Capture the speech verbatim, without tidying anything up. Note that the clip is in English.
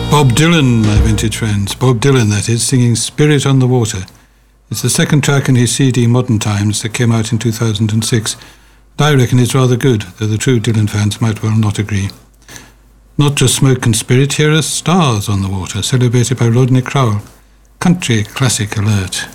Bob Dylan, my vintage friends. Bob Dylan, that is, singing Spirit on the Water. It's the second track in his C D Modern Times that came out in two thousand six. And I reckon it's rather good, though the true Dylan fans might well not agree. Not just smoke and spirit, here are Stars on the Water, celebrated by Rodney Crowell. Country classic alert.